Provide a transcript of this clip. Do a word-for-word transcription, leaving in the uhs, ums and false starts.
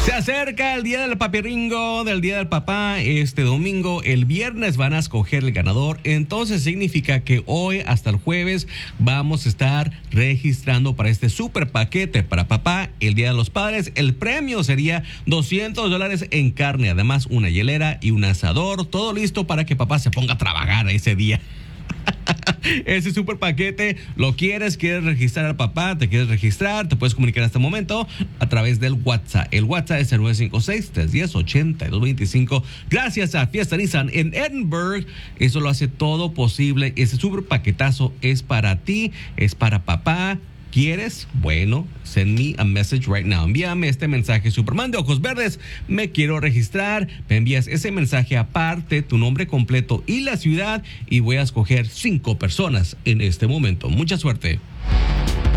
Se acerca el día del papirringo, del día del papá, este domingo. El viernes van a escoger el ganador. Entonces significa que hoy hasta el jueves vamos a estar registrando para este super paquete para papá, el día de los padres. El premio sería doscientos dólares en carne, además una hielera y un asador. Todo listo para que papá se ponga a trabajar ese día. Ese super paquete, ¿lo quieres? ¿Quieres registrar al papá? ¿Te quieres registrar? Te puedes comunicar en este momento a través del WhatsApp. El WhatsApp es el nueve cinco seis, tres uno cero, ocho dos dos cinco. Gracias a Fiesta Nissan en Edinburgh. Eso lo hace todo posible. Ese super paquetazo es para ti, es para papá. ¿Quieres? Bueno, send me a message right now. Envíame este mensaje. Superman de ojos verdes, me quiero registrar. Me envías ese mensaje aparte, tu nombre completo y la ciudad, y voy a escoger cinco personas en este momento. Mucha suerte.